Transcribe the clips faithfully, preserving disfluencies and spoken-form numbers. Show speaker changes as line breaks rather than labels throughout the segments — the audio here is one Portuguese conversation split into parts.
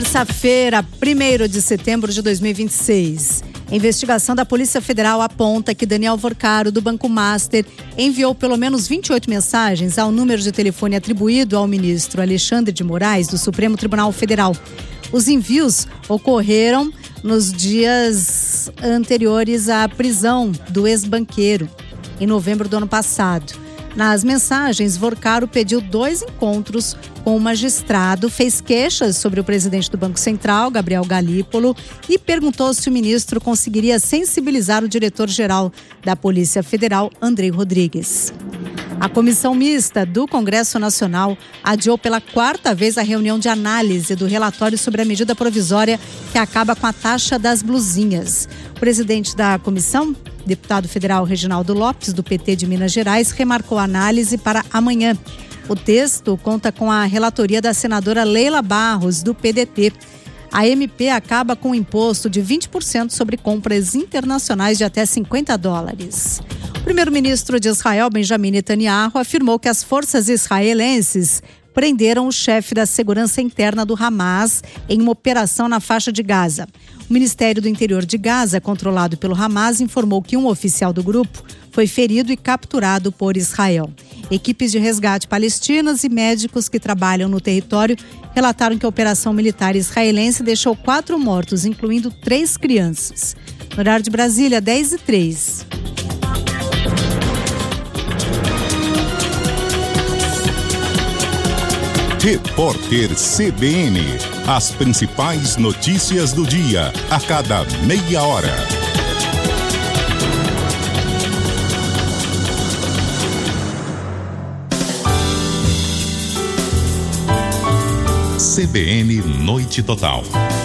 Terça-feira, primeiro de setembro de dois mil e vinte e seis. A investigação da Polícia Federal aponta que Daniel Vorcaro, do Banco Master, enviou pelo menos vinte e oito mensagens ao número de telefone atribuído ao ministro Alexandre de Moraes, do Supremo Tribunal Federal. Os envios ocorreram nos dias anteriores à prisão do ex-banqueiro, em novembro do ano passado. Nas mensagens, Vorcaro pediu dois encontros com o magistrado, fez queixas sobre o presidente do Banco Central, Gabriel Galípolo, e perguntou se o ministro conseguiria sensibilizar o diretor-geral da Polícia Federal, Andrei Rodrigues. A comissão mista do Congresso Nacional adiou pela quarta vez a reunião de análise do relatório sobre a medida provisória que acaba com a taxa das blusinhas. O presidente da comissão, deputado federal Reginaldo Lopes, do P T de Minas Gerais, remarcou a análise para amanhã. O texto conta com a relatoria da senadora Leila Barros, do P D T. A M P acaba com um imposto de vinte por cento sobre compras internacionais de até cinquenta dólares. O primeiro-ministro de Israel, Benjamin Netanyahu, afirmou que as forças israelenses prenderam o chefe da segurança interna do Hamas em uma operação na faixa de Gaza. O Ministério do Interior de Gaza, controlado pelo Hamas, informou que um oficial do grupo foi ferido e capturado por Israel. Equipes de resgate palestinas e médicos que trabalham no território relataram que a operação militar israelense deixou quatro mortos, incluindo três crianças. No horário de Brasília, dez e três.
Repórter C B N. As principais notícias do dia, a cada meia hora. C B N Noite Total.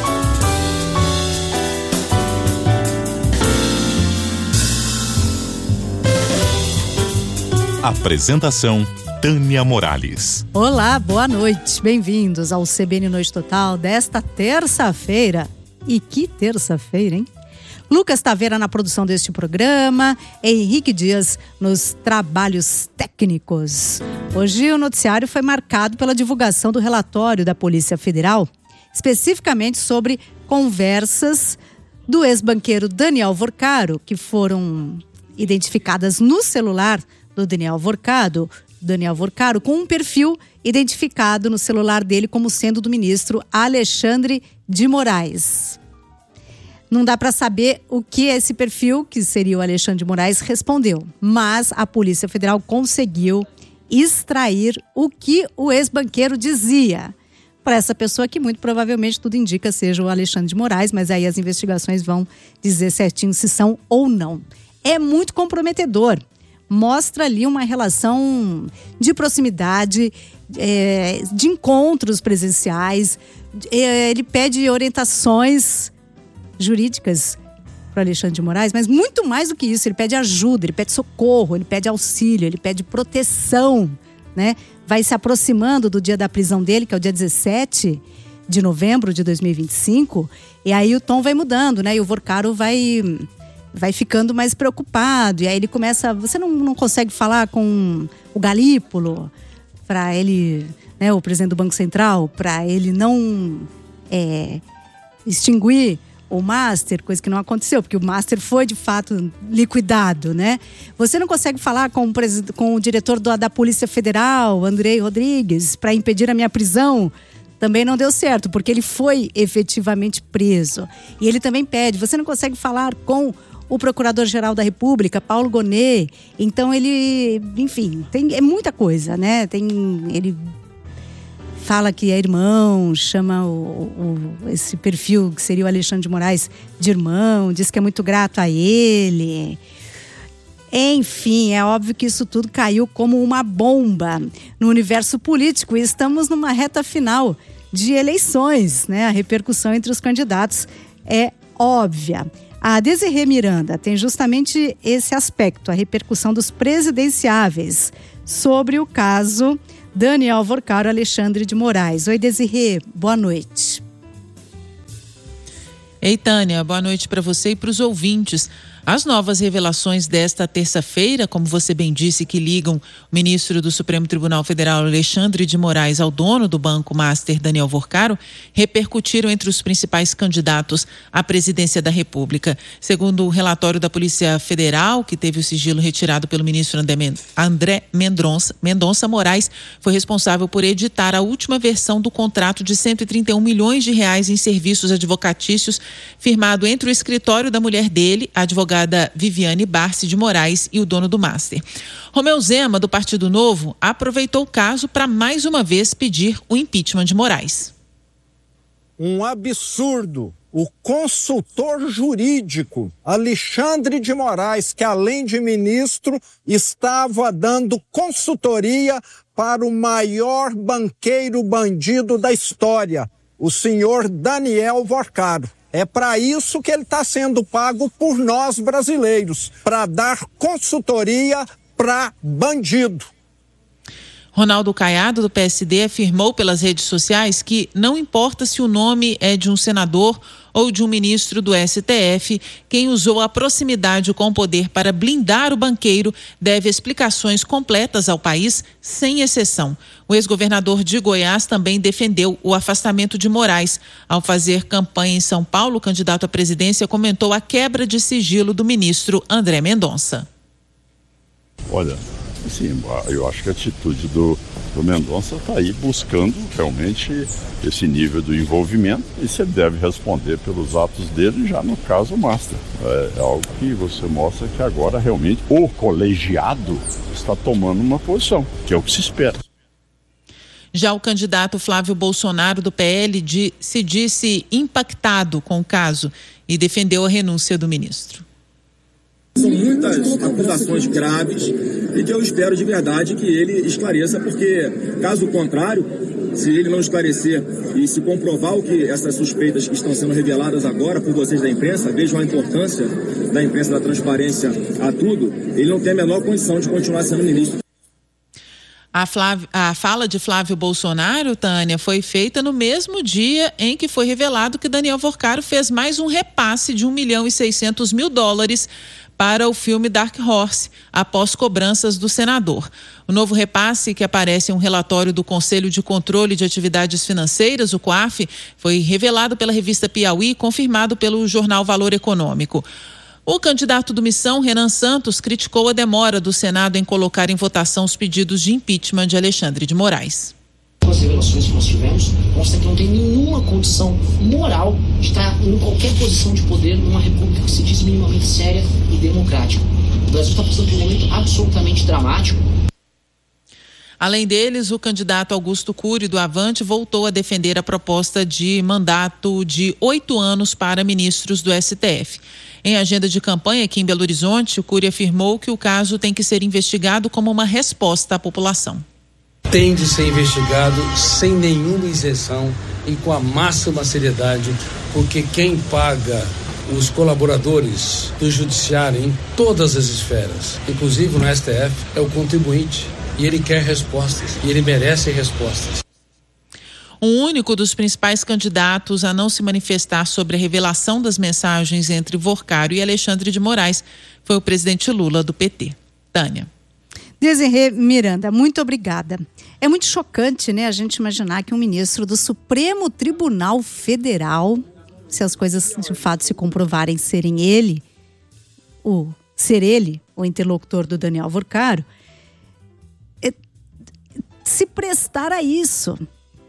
Apresentação: Tânia Morales.
Olá, boa noite. Bem-vindos ao C B N Noite Total desta terça-feira. E que terça-feira, hein? Lucas Taveira na produção deste programa, Henrique Dias nos trabalhos técnicos. Hoje o noticiário foi marcado pela divulgação do relatório da Polícia Federal, especificamente sobre conversas do ex-banqueiro Daniel Vorcaro, que foram identificadas no celular do Daniel Vorcaro, Daniel Vorcaro, com um perfil identificado no celular dele como sendo do ministro Alexandre de Moraes. Não dá para saber o que esse perfil, que seria o Alexandre de Moraes, respondeu, mas a Polícia Federal conseguiu extrair o que o ex-banqueiro dizia para essa pessoa, que muito provavelmente tudo indica seja o Alexandre de Moraes, mas aí as investigações vão dizer certinho se são ou não. É muito comprometedor. Mostra ali uma relação de proximidade, é, de encontros presenciais. É, ele pede orientações jurídicas para Alexandre de Moraes, mas muito mais do que isso, ele pede ajuda, ele pede socorro, ele pede auxílio, ele pede proteção, né? Vai se aproximando do dia da prisão dele, que é o dia dezessete de novembro de dois mil e vinte e cinco, e aí o tom vai mudando, né? E o Vorcaro vai... vai ficando mais preocupado, e aí ele começa, você não, não consegue falar com o Galípolo para ele, né, o presidente do Banco Central, para ele não é, extinguir o Master, coisa que não aconteceu, porque o Master foi de fato liquidado, né? Você não consegue falar com o, presid... com o diretor do, da Polícia Federal, Andrei Rodrigues, para impedir a minha prisão. Também não deu certo, porque ele foi efetivamente preso. E ele também pede, você não consegue falar com o Procurador-Geral da República, Paulo Gonet. Então ele, enfim, tem, é muita coisa, né? Tem, ele fala que é irmão, chama o, o, esse perfil que seria o Alexandre de Moraes de irmão, diz que é muito grato a ele. Enfim, é óbvio que isso tudo caiu como uma bomba no universo político, e estamos numa reta final de eleições, né? A repercussão entre os candidatos é óbvia. A Desirê Miranda tem justamente esse aspecto, a repercussão dos presidenciáveis sobre o caso Daniel Vorcaro Alexandre de Moraes. Oi, Desirê, boa noite.
Ei, Tânia, boa noite para você e para os ouvintes. As novas revelações desta terça-feira, como você bem disse, que ligam o ministro do Supremo Tribunal Federal, Alexandre de Moraes, ao dono do Banco Master, Daniel Vorcaro, repercutiram entre os principais candidatos à presidência da República. Segundo o relatório da Polícia Federal, que teve o sigilo retirado pelo ministro André Mendonça, Mendonça Moraes foi responsável por editar a última versão do contrato de cento e trinta e um milhões de reais em serviços advocatícios, firmado entre o escritório da mulher dele, a advogada Viviane Barsi de Moraes, e o dono do Master. Romeu Zema, do Partido Novo, aproveitou o caso para mais uma vez pedir o impeachment de Moraes.
Um absurdo. O consultor jurídico Alexandre de Moraes, que além de ministro, estava dando consultoria para o maior banqueiro bandido da história, o senhor Daniel Vorcaro. É para isso que ele está sendo pago por nós brasileiros, para dar consultoria para bandido.
Ronaldo Caiado, do P S D, afirmou pelas redes sociais que não importa se o nome é de um senador ou de um ministro do S T F, quem usou a proximidade com o poder para blindar o banqueiro deve explicações completas ao país, sem exceção. O ex-governador de Goiás também defendeu o afastamento de Moraes. Ao fazer campanha em São Paulo, o candidato à presidência comentou a quebra de sigilo do ministro André Mendonça.
Olha, sim, eu acho que a atitude do, do Mendonça está aí buscando realmente esse nível do envolvimento, e você deve responder pelos atos dele já no caso Master. É, é algo que você mostra que agora realmente o colegiado está tomando uma posição, que é o que se espera.
Já o candidato Flávio Bolsonaro, do P L, de, se disse impactado com o caso e defendeu a renúncia do ministro.
São muitas acusações graves e que eu espero de verdade que ele esclareça, porque, caso contrário, se ele não esclarecer e se comprovar o que essas suspeitas que estão sendo reveladas agora por vocês da imprensa, vejam a importância da imprensa, da transparência a tudo, ele não tem a menor condição de continuar sendo ministro.
A, Flávio, a fala de Flávio Bolsonaro, Tânia, foi feita no mesmo dia em que foi revelado que Daniel Vorcaro fez mais um repasse de um milhão e seiscentos mil dólares para o filme Dark Horse, após cobranças do senador. O novo repasse, que aparece em um relatório do Conselho de Controle de Atividades Financeiras, o COAF, foi revelado pela revista Piauí e confirmado pelo jornal Valor Econômico. O candidato do Missão, Renan Santos, criticou a demora do Senado em colocar em votação os pedidos de impeachment de Alexandre de Moraes.
As revelações que nós tivemos mostram que não tem nenhuma condição moral de estar em qualquer posição de poder numa república que se diz minimamente séria e democrática. O Brasil está passando por um momento absolutamente dramático.
Além deles, o candidato Augusto Cury, do Avante, voltou a defender a proposta de mandato de oito anos para ministros do S T F. Em agenda de campanha aqui em Belo Horizonte, o Cury afirmou que o caso tem que ser investigado como uma resposta à população.
Tem de ser investigado sem nenhuma isenção e com a máxima seriedade, porque quem paga os colaboradores do judiciário em todas as esferas, inclusive no S T F, é o contribuinte, e ele quer respostas, e ele merece respostas.
Um único dos principais candidatos a não se manifestar sobre a revelação das mensagens entre Vorcaro e Alexandre de Moraes foi o presidente Lula, do P T. Tânia.
Desirê Miranda, muito obrigada. É muito chocante, né, a gente imaginar que um ministro do Supremo Tribunal Federal, se as coisas de fato se comprovarem serem ele, o ser ele, o interlocutor do Daniel Vorcaro, é, se prestar a isso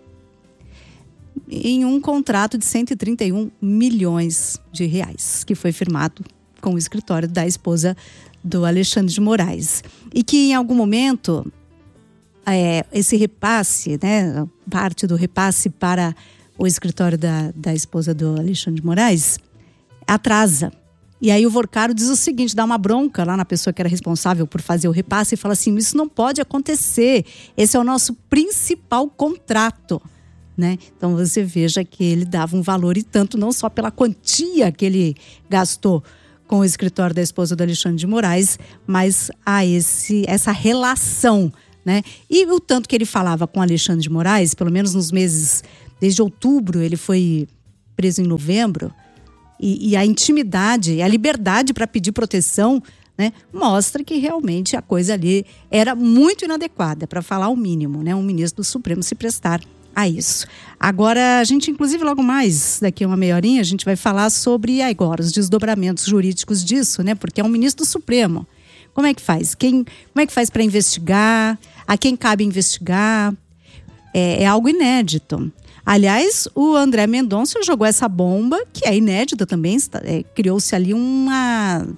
em um contrato de cento e trinta e um milhões de reais, que foi firmado com o escritório da esposa do Alexandre de Moraes. E que em algum momento é, esse repasse, né, parte do repasse para o escritório da, da esposa do Alexandre de Moraes atrasa. E aí o Vorcaro diz o seguinte, dá uma bronca lá na pessoa que era responsável por fazer o repasse e fala assim, isso não pode acontecer, esse é o nosso principal contrato. Né? Então você veja que ele dava um valor e tanto, não só pela quantia que ele gastou com o escritório da esposa do Alexandre de Moraes, mas a esse, essa relação, né? E o tanto que ele falava com o Alexandre de Moraes, pelo menos nos meses, desde outubro, ele foi preso em novembro, e, e a intimidade, a liberdade para pedir proteção, né, mostra que realmente a coisa ali era muito inadequada, para falar o mínimo, né, um ministro do Supremo se prestar a isso. Agora, a gente, inclusive, logo mais, daqui a uma meia horinha, a gente vai falar sobre agora os desdobramentos jurídicos disso, né, porque é um ministro do Supremo. Como é que faz? Quem, como é que faz para investigar? A quem cabe investigar? É, é algo inédito. Aliás, o André Mendonça jogou essa bomba, que é inédita também, é, criou-se ali uma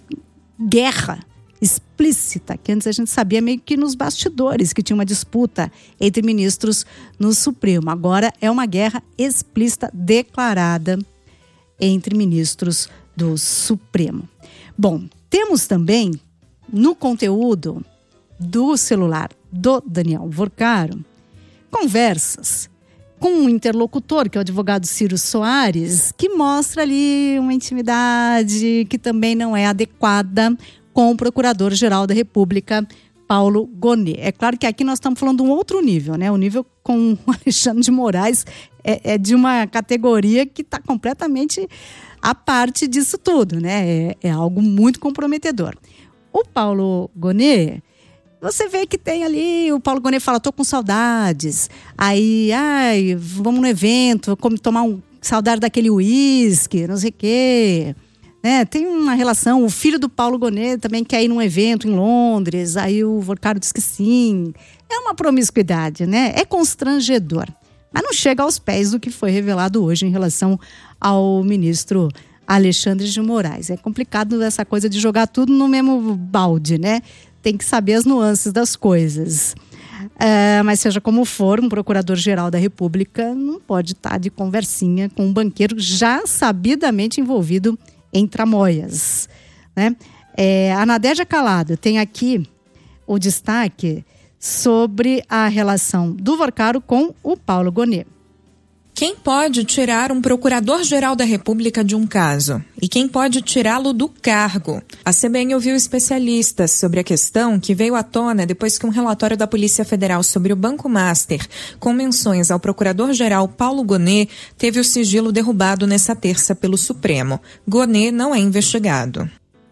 guerra explícita, que antes a gente sabia meio que nos bastidores, que tinha uma disputa entre ministros no Supremo. Agora é uma guerra explícita declarada entre ministros do Supremo. Bom, temos também no conteúdo do celular do Daniel Vorcaro conversas com um interlocutor, que é o advogado Ciro Soares, que mostra ali uma intimidade que também não é adequada com o Procurador-Geral da República, Paulo Gonet. É claro que aqui nós estamos falando de um outro nível, né? O nível com o Alexandre de Moraes é, é de uma categoria que está completamente à parte disso tudo, né? É, é algo muito comprometedor. O Paulo Gonet, você vê que tem ali, o Paulo Gonet fala, tô com saudades, aí, ai, vamos no evento, como tomar um, saudade daquele uísque, não sei o quê, né? Tem uma relação, o filho do Paulo Gonet também quer ir num evento em Londres, aí o Vorcaro diz que sim, é uma promiscuidade, né? É constrangedor, mas não chega aos pés do que foi revelado hoje em relação ao ministro Alexandre de Moraes. É complicado essa coisa de jogar tudo no mesmo balde, né? Tem que saber as nuances das coisas. É, mas seja como for, um procurador-geral da República não pode estar de conversinha com um banqueiro já sabidamente envolvido em tramóias, né? É, a Nadégia Calado tem aqui o destaque sobre a relação do Vorcaro com o Paulo Gonet.
Quem pode tirar um procurador-geral da República de um caso? E quem pode tirá-lo do cargo? A C B N ouviu especialistas sobre a questão, que veio à tona depois que um relatório da Polícia Federal sobre o Banco Master, com menções ao procurador-geral Paulo Gonet, teve o sigilo derrubado nessa terça pelo Supremo. Gonet não é investigado.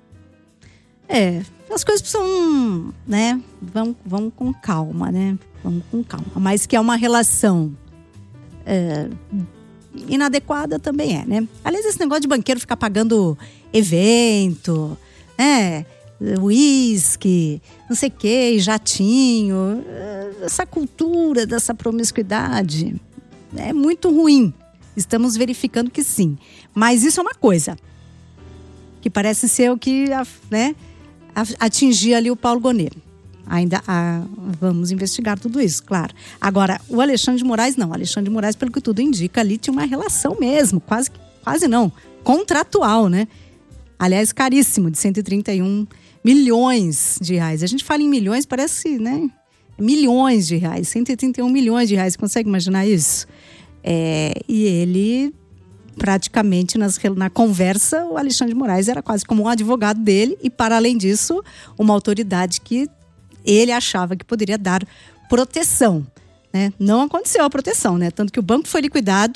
É, as coisas precisam, né, vão, vão com calma, né? Vamos com calma. Mas que é uma relação É, inadequada também é, né? Aliás, esse negócio de banqueiro ficar pagando evento, né? Uísque, não sei o que, jatinho, essa cultura dessa promiscuidade é muito ruim. Estamos verificando que sim. Mas isso é uma coisa que parece ser o que, né, atingir ali o Paulo Gonet. Ainda ah, vamos investigar tudo isso, claro. Agora, o Alexandre de Moraes não. O Alexandre de Moraes, pelo que tudo indica, ali tinha uma relação mesmo, quase, quase não, contratual, né? Aliás, caríssimo, de cento e trinta e um milhões de reais. A gente fala em milhões, parece, né? Milhões de reais, cento e trinta e um milhões de reais. Consegue imaginar isso? É, e ele, praticamente, nas, na conversa, o Alexandre de Moraes era quase como um advogado dele e, para além disso, uma autoridade que ele achava que poderia dar proteção, né? Não aconteceu a proteção, né? Tanto que o banco foi liquidado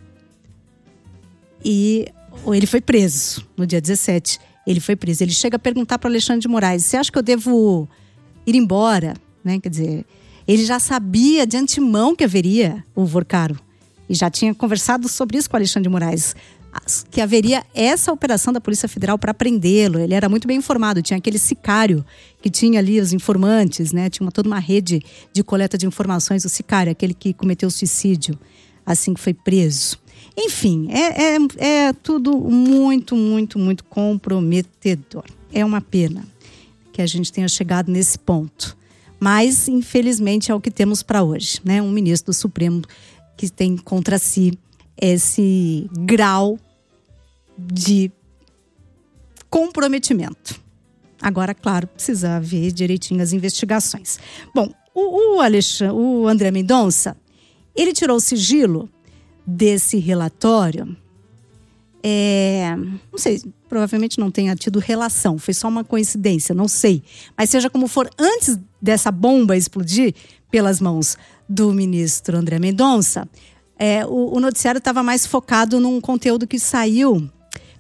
e ele foi preso no dia dezessete. Ele foi preso. Ele chega a perguntar para o Alexandre de Moraes: você acha que eu devo ir embora? Né? Quer dizer, ele já sabia de antemão que haveria o Vorcaro e já tinha conversado sobre isso com o Alexandre de Moraes, que haveria essa operação da Polícia Federal para prendê-lo. Ele era muito bem informado, tinha aquele sicário que tinha ali os informantes, né? Tinha uma, toda uma rede de coleta de informações. O sicário, aquele que cometeu suicídio assim que foi preso. Enfim, é, é, é tudo muito, muito, muito comprometedor. É uma pena que a gente tenha chegado nesse ponto. Mas, infelizmente, é o que temos para hoje, né? Um ministro do Supremo que tem contra si esse grau de comprometimento. Agora, claro, precisa ver direitinho as investigações. Bom, o, o, Alexandre, o André Mendonça, ele tirou o sigilo desse relatório. É, não sei, provavelmente não tenha tido relação, foi só uma coincidência, não sei. Mas seja como for, antes dessa bomba explodir pelas mãos do ministro André Mendonça, É, o, o noticiário estava mais focado num conteúdo que saiu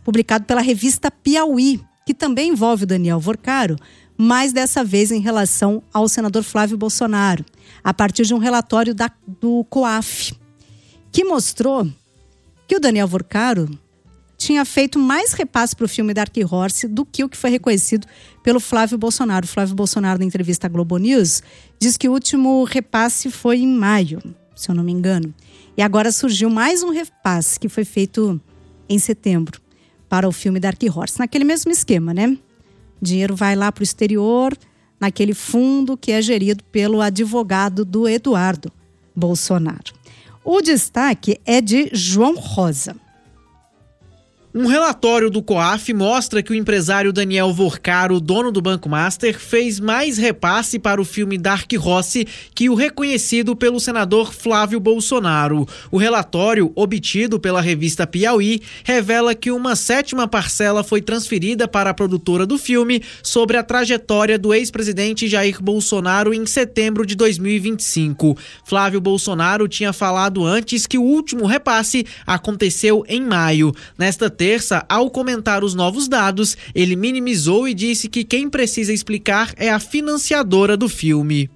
publicado pela revista Piauí, que também envolve o Daniel Vorcaro, mas dessa vez em relação ao senador Flávio Bolsonaro, a partir de um relatório da, do COAF, que mostrou que o Daniel Vorcaro tinha feito mais repasse para o filme Dark Horse do que o que foi reconhecido pelo Flávio Bolsonaro. O Flávio Bolsonaro, na entrevista à Globo News, diz que o último repasse foi em maio, se eu não me engano. E agora surgiu mais um repasse que foi feito em setembro para o filme Dark Horse. Naquele mesmo esquema, né? O dinheiro vai lá para o exterior, naquele fundo que é gerido pelo advogado do Eduardo Bolsonaro. O destaque é de João Rosa.
Um relatório do COAF mostra que o empresário Daniel Vorcaro, dono do Banco Master, fez mais repasse para o filme Dark Horse que o reconhecido pelo senador Flávio Bolsonaro. O relatório, obtido pela revista Piauí, revela que uma sétima parcela foi transferida para a produtora do filme sobre a trajetória do ex-presidente Jair Bolsonaro em setembro de dois mil e vinte e cinco. Flávio Bolsonaro tinha falado antes que o último repasse aconteceu em maio. Nesta terça, ao comentar os novos dados, ele minimizou e disse que quem precisa explicar é a financiadora do filme.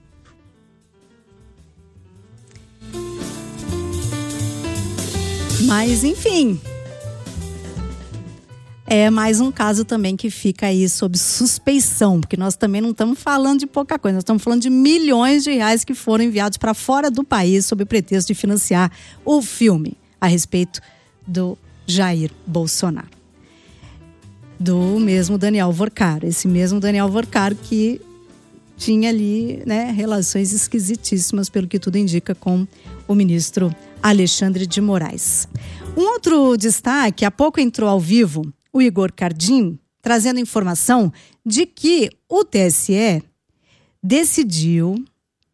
Mas, enfim, é mais um caso também que fica aí sob suspeição, porque nós também não estamos falando de pouca coisa, nós estamos falando de milhões de reais que foram enviados para fora do país sob o pretexto de financiar o filme a respeito do Jair Bolsonaro. Do mesmo Daniel Vorcaro, esse mesmo Daniel Vorcaro que tinha ali, né, relações esquisitíssimas, pelo que tudo indica, com o ministro Alexandre de Moraes. Um outro destaque, há pouco entrou ao vivo o Igor Cardim, trazendo informação de que o T S E decidiu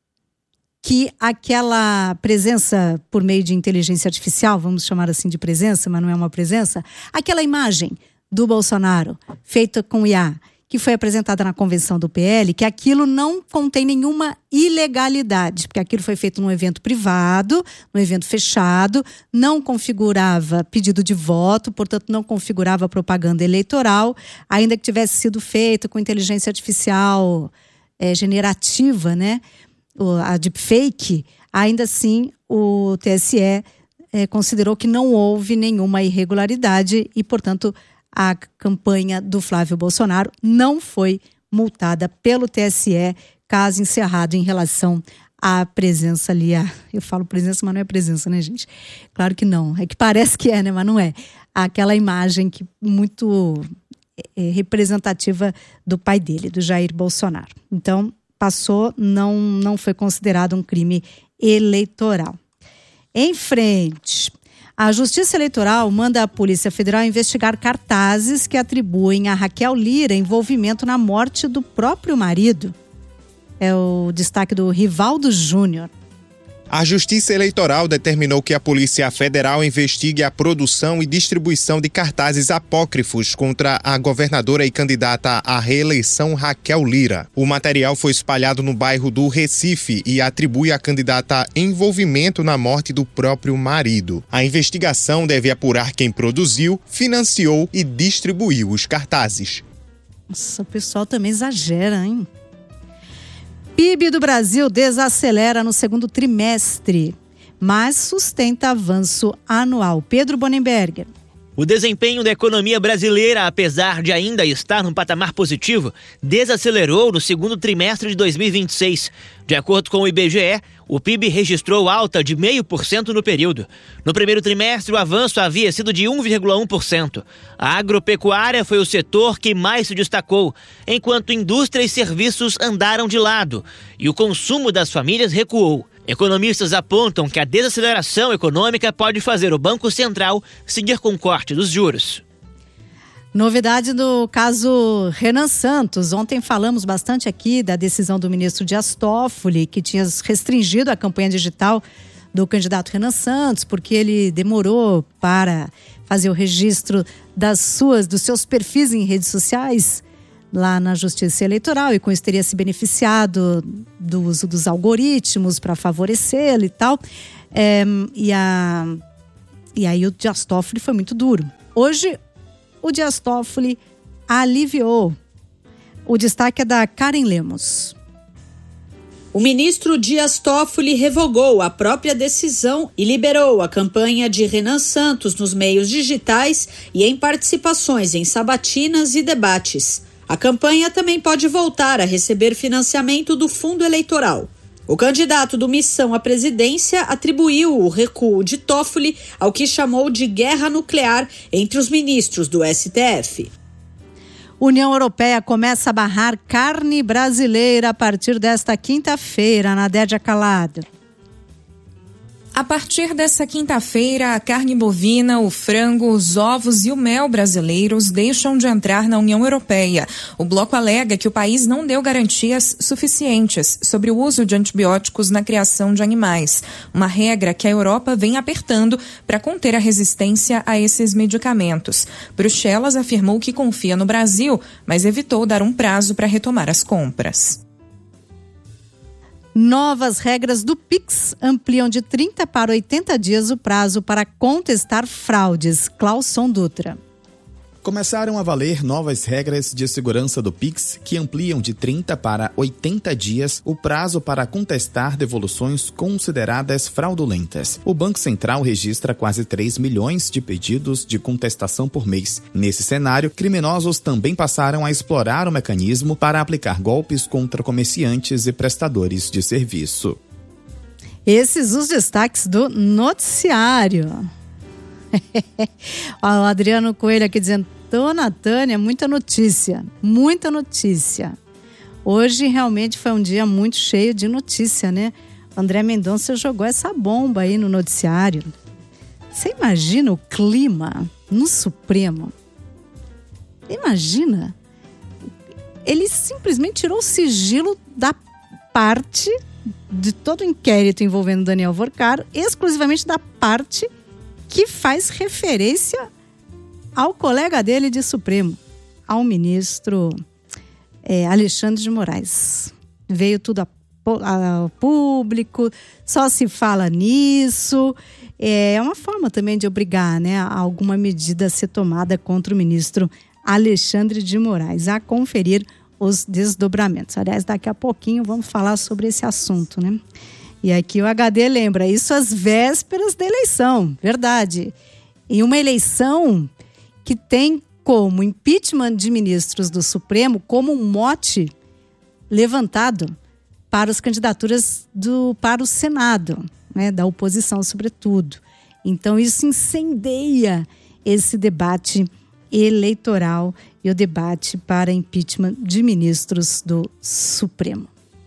que aquela presença por meio de inteligência artificial, vamos chamar assim de presença, mas não é uma presença, aquela imagem do Bolsonaro feita com I A, que foi apresentada na convenção do P L, que aquilo não contém nenhuma ilegalidade, porque aquilo foi feito num evento privado, num evento fechado, não configurava pedido de voto, portanto não configurava propaganda eleitoral, ainda que tivesse sido feito com inteligência artificial é, generativa, né? A deepfake, ainda assim o T S E é, considerou que não houve nenhuma irregularidade e, portanto, a campanha do Flávio Bolsonaro não foi multada pelo T S E, caso encerrado em relação à presença ali. A, eu falo presença, mas não é presença, né, gente? Claro que não. É que parece que é, né, mas não é. Aquela imagem que muito é, representativa do pai dele, do Jair Bolsonaro. Então, passou, não, não foi considerado um crime eleitoral. Em frente, a Justiça Eleitoral manda a Polícia Federal investigar cartazes que atribuem a Raquel Lira envolvimento na morte do próprio marido. É o destaque do Rivaldo Júnior.
A Justiça Eleitoral determinou que a Polícia Federal investigue a produção e distribuição de cartazes apócrifos contra a governadora e candidata à reeleição Raquel Lira. O material foi espalhado no bairro do Recife e atribui à candidata envolvimento na morte do próprio marido. A investigação deve apurar quem produziu, financiou e distribuiu os cartazes.
Nossa, o pessoal também exagera, hein? P I B do Brasil desacelera no segundo trimestre, mas sustenta avanço anual. Pedro Bonenberger.
O desempenho da economia brasileira, apesar de ainda estar num patamar positivo, desacelerou no segundo trimestre de dois mil e vinte e seis. De acordo com o I B G E, o P I B registrou alta de zero vírgula cinco por cento no período. No primeiro trimestre, o avanço havia sido de um vírgula um por cento. A agropecuária foi o setor que mais se destacou, enquanto indústria e serviços andaram de lado e o consumo das famílias recuou. Economistas apontam que a desaceleração econômica pode fazer o Banco Central seguir com o corte dos juros.
Novidade do caso Renan Santos. Ontem falamos bastante aqui da decisão do ministro Dias Toffoli, que tinha restringido a campanha digital do candidato Renan Santos, porque ele demorou para fazer o registro das suas, dos seus perfis em redes sociais lá na Justiça Eleitoral, e com isso teria se beneficiado do uso dos algoritmos para favorecê-lo e tal. É, e, a, e aí o Dias Toffoli foi muito duro. Hoje, o Dias Toffoli aliviou. O destaque é da Karen Lemos.
O ministro Dias Toffoli revogou a própria decisão e liberou a campanha de Renan Santos nos meios digitais e em participações em sabatinas e debates. A campanha também pode voltar a receber financiamento do fundo eleitoral. O candidato do Missão à presidência atribuiu o recuo de Toffoli ao que chamou de guerra nuclear entre os ministros do S T F.
União Europeia começa a barrar carne brasileira a partir desta quinta-feira, Nadédia Calado.
A partir dessa quinta-feira, a carne bovina, o frango, os ovos e o mel brasileiros deixam de entrar na União Europeia. O bloco alega que o país não deu garantias suficientes sobre o uso de antibióticos na criação de animais, uma regra que a Europa vem apertando para conter a resistência a esses medicamentos. Bruxelas afirmou que confia no Brasil, mas evitou dar um prazo para retomar as compras.
Novas regras do Pix ampliam de trinta para oitenta dias o prazo para contestar fraudes. Clauson Dutra.
Começaram a valer novas regras de segurança do Pix que ampliam de trinta para oitenta dias o prazo para contestar devoluções consideradas fraudulentas. O Banco Central registra quase três milhões de pedidos de contestação por mês. Nesse cenário, criminosos também passaram a explorar o mecanismo para aplicar golpes contra comerciantes e prestadores de serviço.
Esses os destaques do noticiário. O Adriano Coelho aqui dizendo: Dona Tânia, muita notícia, muita notícia. Hoje realmente foi um dia muito cheio de notícia, né? André Mendonça jogou essa bomba aí no noticiário. Você imagina o clima no Supremo? Imagina. Ele simplesmente tirou o sigilo da parte de todo o inquérito envolvendo Daniel Vorcaro, exclusivamente da parte que faz referência ao colega dele de Supremo, ao ministro é, Alexandre de Moraes. Veio tudo ao público, só se fala nisso. É uma forma também de obrigar, né, a alguma medida a ser tomada contra o ministro Alexandre de Moraes, a conferir os desdobramentos. Aliás, daqui a pouquinho vamos falar sobre esse assunto, né? E aqui o H D lembra, isso às vésperas da eleição, verdade. Em uma eleição que tem como impeachment de ministros do Supremo como um mote levantado para as candidaturas do, para o Senado, né, da oposição sobretudo. Então isso incendeia esse debate eleitoral e o debate para impeachment de ministros do Supremo.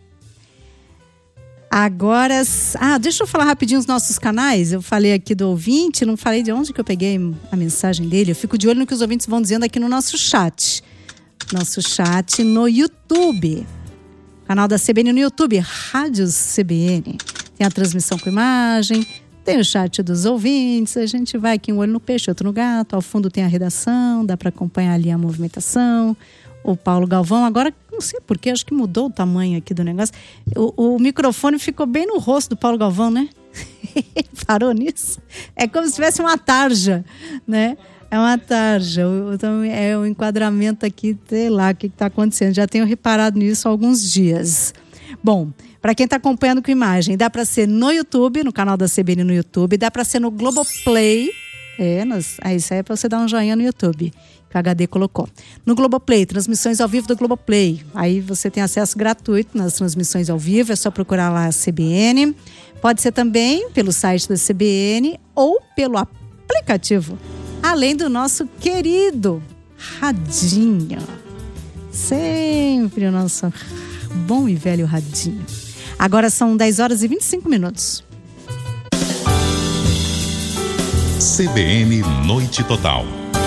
Agora, ah, deixa eu falar rapidinho os nossos canais. Eu falei aqui do ouvinte, não falei de onde que eu peguei a mensagem dele. Eu fico de olho no que os ouvintes vão dizendo aqui no nosso chat. Nosso chat no YouTube. Canal da C B N no YouTube, Rádios C B N. Tem a transmissão com imagem, tem o chat dos ouvintes. A gente vai aqui um olho no peixe, outro no gato. Ao fundo tem a redação, dá para acompanhar ali a movimentação. O Paulo Galvão, agora não sei porquê, acho que mudou o tamanho aqui do negócio. O, o microfone ficou bem no rosto do Paulo Galvão, né? Parou nisso? É como se tivesse uma tarja, né? É uma tarja. Então, é o enquadramento aqui, sei lá o que está acontecendo. Já tenho reparado nisso há alguns dias. Bom, para quem está acompanhando com imagem, dá para ser no YouTube, no canal da C B N no YouTube, dá para ser no Globoplay. É, nas, aí isso aí é para você dar um joinha no YouTube, que o H D colocou. No Globoplay, transmissões ao vivo do Globoplay. Aí você tem acesso gratuito nas transmissões ao vivo, é só procurar lá a C B N. Pode ser também pelo site da C B N ou pelo aplicativo. Além do nosso querido Radinho. Sempre o nosso bom e velho Radinho. Agora são dez horas e vinte e cinco minutos.
C B N Noite Total.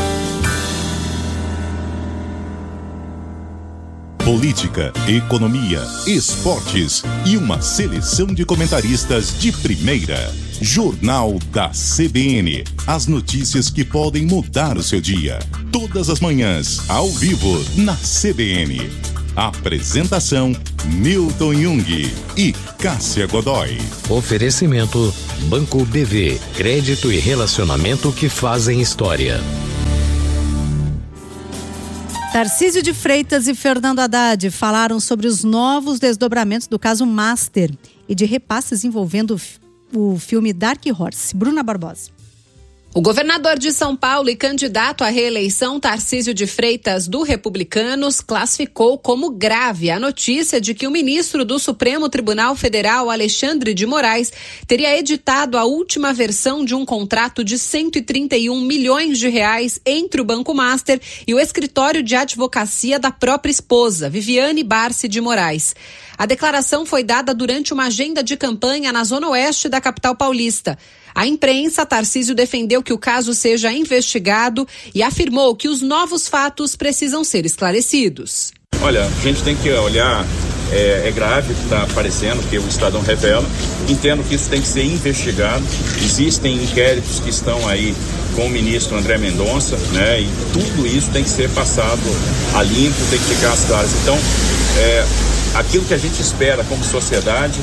Política, economia, esportes e uma seleção de comentaristas de primeira. Jornal da C B N. As notícias que podem mudar o seu dia. Todas as manhãs, ao vivo, na C B N. Apresentação: Milton Jung e Cássia Godoy.
Oferecimento: Banco B V. Crédito e relacionamento que fazem história.
Tarcísio de Freitas e Fernando Haddad falaram sobre os novos desdobramentos do caso Master e de repasses envolvendo o filme Dark Horse. Bruna Barbosa.
O governador de São Paulo e candidato à reeleição, Tarcísio de Freitas, do Republicanos, classificou como grave a notícia de que o ministro do Supremo Tribunal Federal, Alexandre de Moraes, teria editado a última versão de um contrato de cento e trinta e um milhões de reais entre o Banco Master e o escritório de advocacia da própria esposa, Viviane Barsi de Moraes. A declaração foi dada durante uma agenda de campanha na zona oeste da capital paulista. A imprensa, Tarcísio defendeu que o caso seja investigado e afirmou que os novos fatos precisam ser esclarecidos.
Olha, a gente tem que olhar, é, é grave o que está aparecendo, que o Estadão revela. Entendo que isso tem que ser investigado. Existem inquéritos que estão aí com o ministro André Mendonça, né? E tudo isso tem que ser passado a limpo, tem que ficar às claras. Então, é, aquilo que a gente espera como sociedade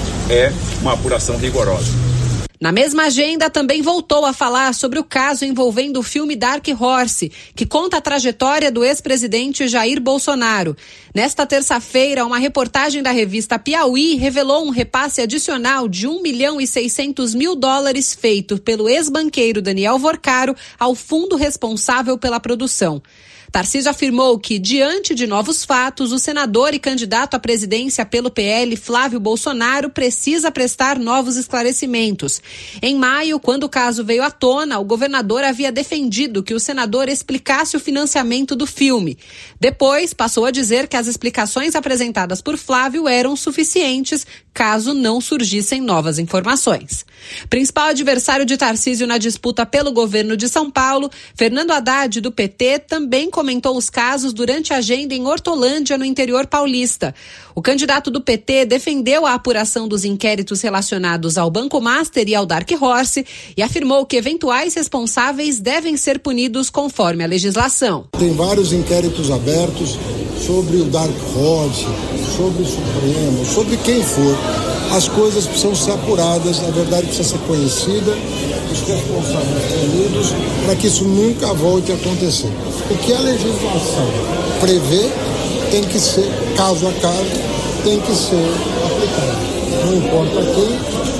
é uma apuração rigorosa.
Na mesma agenda, também voltou a falar sobre o caso envolvendo o filme Dark Horse, que conta a trajetória do ex-presidente Jair Bolsonaro. Nesta terça-feira, uma reportagem da revista Piauí revelou um repasse adicional de um milhão e seiscentos mil dólares feito pelo ex-banqueiro Daniel Vorcaro ao fundo responsável pela produção. Tarcísio afirmou que, diante de novos fatos, o senador e candidato à presidência pelo P L, Flávio Bolsonaro, precisa prestar novos esclarecimentos. Em maio, quando o caso veio à tona, o governador havia defendido que o senador explicasse o financiamento do filme. Depois, passou a dizer que as explicações apresentadas por Flávio eram suficientes, caso não surgissem novas informações. Principal adversário de Tarcísio na disputa pelo governo de São Paulo, Fernando Haddad, do P T, também comentou os casos durante a agenda em Hortolândia, no interior paulista. O candidato do P T defendeu a apuração dos inquéritos relacionados ao Banco Master e ao Dark Horse e afirmou que eventuais responsáveis devem ser punidos conforme a legislação.
Tem vários inquéritos abertos sobre o Dark Horse, sobre o Supremo, sobre quem for. As coisas precisam ser apuradas, a verdade precisa ser conhecida, os responsáveis punidos, para que isso nunca volte a acontecer. O que a legislação prevê tem que ser, caso a caso, tem que ser aplicado. Não importa quem,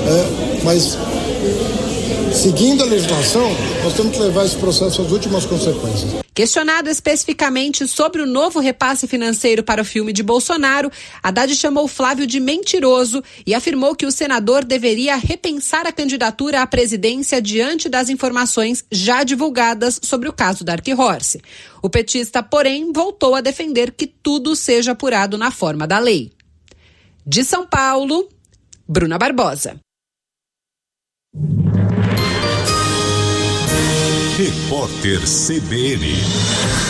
é, mas seguindo a legislação, nós temos que levar esse processo às últimas consequências.
Questionado especificamente sobre o novo repasse financeiro para o filme de Bolsonaro, Haddad chamou Flávio de mentiroso e afirmou que o senador deveria repensar a candidatura à presidência diante das informações já divulgadas sobre o caso Dark Horse. O petista, porém, voltou a defender que tudo seja apurado na forma da lei. De São Paulo, Bruna Barbosa.
Repórter C B N.